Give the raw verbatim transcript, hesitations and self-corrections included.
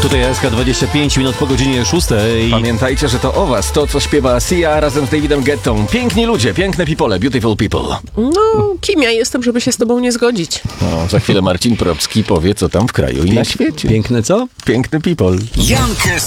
Tutaj S K dwadzieścia pięć minut po godzinie szóstej. Pamiętajcie, że to o was, to co śpiewa Sia razem z Davidem Guettą. Piękni ludzie, piękne people, beautiful people. No, kim ja jestem, żeby się z tobą nie zgodzić? No, za chwilę Marcin Probski powie, co tam w kraju i na świecie. Piękne co? Piękny people. Jankę